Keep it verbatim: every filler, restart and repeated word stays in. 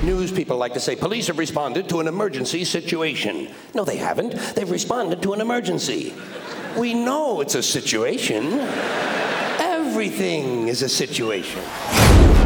news people like to say, police have responded to an emergency situation. No, they haven't. They've responded to an emergency. We know it's a situation. Everything is a situation.